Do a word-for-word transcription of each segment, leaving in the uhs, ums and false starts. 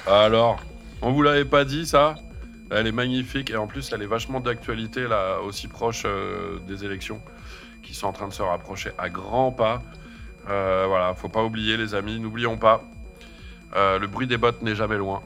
Alors, on vous l'avait pas dit ça? Elle est magnifique et en plus elle est vachement d'actualité là, aussi proche euh, des élections qui sont en train de se rapprocher à grands pas. Euh, voilà, faut pas oublier les amis, n'oublions pas. Euh, le bruit des bottes n'est jamais loin.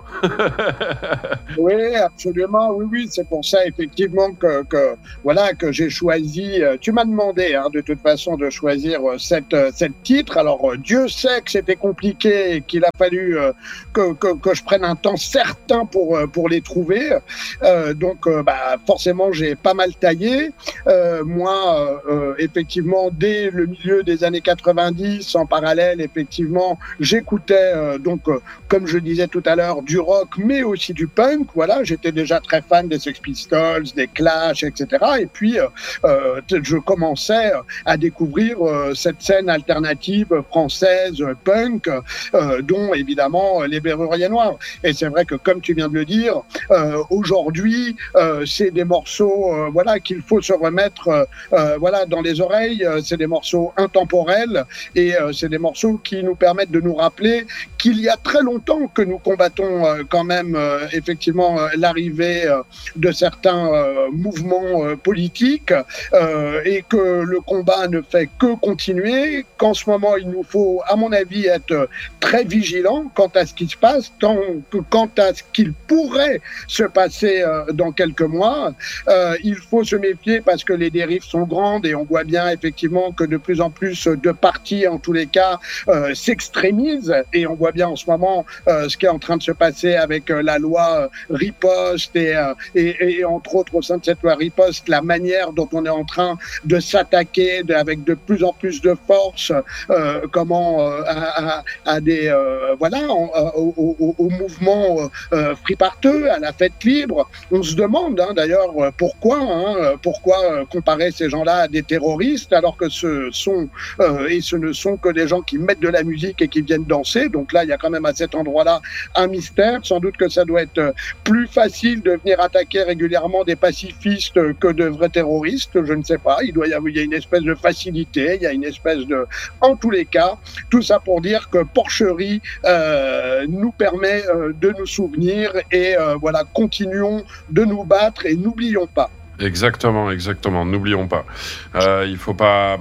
Oui, absolument. Oui, oui, c'est pour ça effectivement que, que voilà que j'ai choisi. euh, Tu m'as demandé hein, de toute façon de choisir euh, cette euh, cette titre. Alors euh, Dieu sait que c'était compliqué et qu'il a fallu euh, que, que que je prenne un temps certain pour euh, pour les trouver. Euh, donc euh, bah forcément j'ai pas mal taillé. Euh, moi, euh, euh, effectivement, dès le milieu des années quatre-vingt-dix, en parallèle, effectivement, j'écoutais euh, donc euh, comme je disais tout à l'heure, du rock, mais aussi du punk. Voilà, j'étais déjà très fan des Sex Pistols, des Clash, et cetera. Et puis, euh, euh, je commençais à découvrir euh, cette scène alternative française punk, euh, dont évidemment les Berruriers Noirs. Et c'est vrai que, comme tu viens de le dire, euh, aujourd'hui, euh, c'est des morceaux, euh, voilà, qu'il faut se remettre, euh, voilà, dans les oreilles. C'est des morceaux intemporels et euh, c'est des morceaux qui nous permettent de nous rappeler qu'il y a très longtemps que nous combattons euh, quand même euh, effectivement euh, l'arrivée euh, de certains euh, mouvements euh, politiques euh, et que le combat ne fait que continuer, qu'en ce moment il nous faut à mon avis être très vigilants quant à ce qui se passe, tant que quant à ce qu'il pourrait se passer euh, dans quelques mois. Euh, il faut se méfier parce que les dérives sont grandes et on voit bien effectivement que de plus en plus de partis en tous les cas euh, s'extrémisent et on voit bien en ce moment euh, ce qui est en train de se passer avec euh, la loi euh, riposte et, euh, et, et entre autres au sein de cette loi riposte, la manière dont on est en train de s'attaquer de, avec de plus en plus de force euh, comment euh, à, à, à des euh, voilà au, au, au mouvement euh, free parteux, à la fête libre. On se demande hein, d'ailleurs pourquoi hein, pourquoi comparer ces gens-là à des terroristes alors que ce sont euh, et ce ne sont que des gens qui mettent de la musique et qui viennent danser. Donc là il y a quand même à cet endroit-là un mystère. Sans doute que ça doit être plus facile de venir attaquer régulièrement des pacifistes que de vrais terroristes. Je ne sais pas. Il doit y avoir il y a une espèce de facilité. Il y a une espèce de... En tous les cas, tout ça pour dire que Porcherie euh, nous permet euh, de nous souvenir et euh, voilà, continuons de nous battre et n'oublions pas. Exactement, exactement. N'oublions pas. Euh, il faut pas...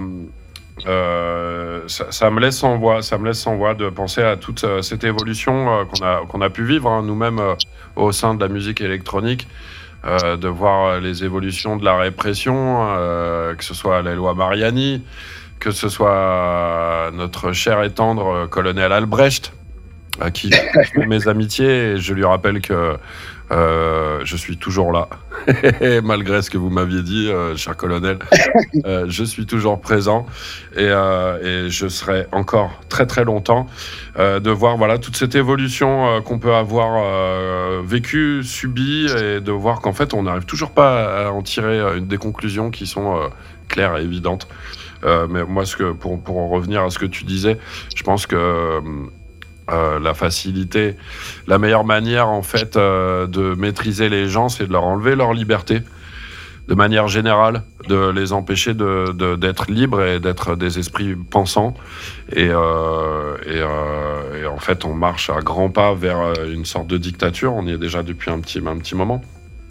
Euh, ça, ça me laisse sans voix, ça me laisse sans voix de penser à toute euh, cette évolution euh, qu'on a qu'on a pu vivre hein, nous-mêmes euh, au sein de la musique électronique, euh, de voir les évolutions de la répression, euh, que ce soit la loi Mariani, que ce soit notre cher et tendre colonel Albrecht, à qui je fais mes amitiés et je lui rappelle que euh, je suis toujours là, malgré ce que vous m'aviez dit, euh, cher colonel. Euh, je suis toujours présent et, euh, et je serai encore très très longtemps euh, de voir voilà toute cette évolution euh, qu'on peut avoir euh, vécue, subie et de voir qu'en fait on n'arrive toujours pas à en tirer euh, des conclusions qui sont euh, claires et évidentes. Euh, mais moi, ce que, pour, pour en revenir à ce que tu disais, je pense que euh, Euh, la facilité, la meilleure manière en fait euh, de maîtriser les gens, c'est de leur enlever leur liberté, de manière générale, de les empêcher de, de, d'être libres et d'être des esprits pensants. Et, euh, et, euh, et en fait, on marche à grands pas vers une sorte de dictature. On y est déjà depuis un petit, un petit moment.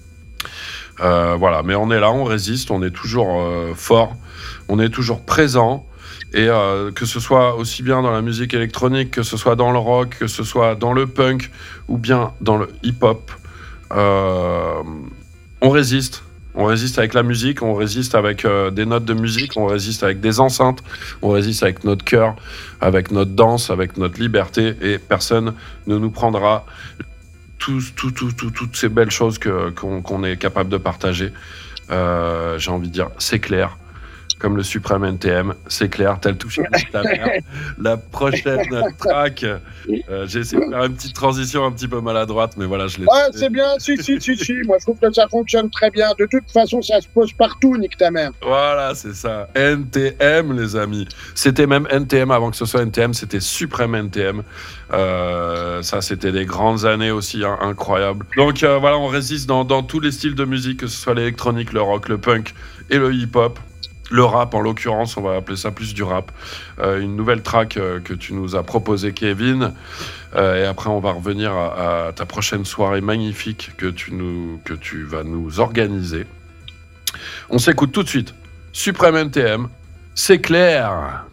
Euh, voilà, mais on est là, on résiste, on est toujours euh, fort, on est toujours présent. Et euh, que ce soit aussi bien dans la musique électronique, que ce soit dans le rock, que ce soit dans le punk ou bien dans le hip-hop, euh, on résiste. On résiste avec la musique, on résiste avec euh, des notes de musique, on résiste avec des enceintes, on résiste avec notre cœur, avec notre danse, avec notre liberté, et personne ne nous prendra tout, tout, tout, tout, toutes ces belles choses que, qu'on, qu'on est capable de partager. Euh, j'ai envie de dire, c'est clair. Comme le suprême N T M, c'est clair, t'as le touché de ta mère. La prochaine track, euh, j'ai essayé de faire une petite transition un petit peu maladroite, mais voilà, je l'ai... Ouais, c'est bien, si, si, si, si, moi je trouve que ça fonctionne très bien. De toute façon, ça se pose partout, nique ta mère. Voilà, c'est ça, N T M, les amis. C'était même N T M, avant que ce soit N T M, c'était suprême N T M. Euh, ça, c'était des grandes années aussi, hein, incroyables. Donc euh, voilà, on résiste dans, dans tous les styles de musique, que ce soit l'électronique, le rock, le punk et le hip-hop. le rap, en l'occurrence, on va appeler ça plus du rap. Euh, une nouvelle track euh, que tu nous as proposée, Kevin. Euh, et après, on va revenir à, à ta prochaine soirée magnifique que tu, nous, que tu vas nous organiser. On s'écoute tout de suite. Suprême N T M, c'est clair.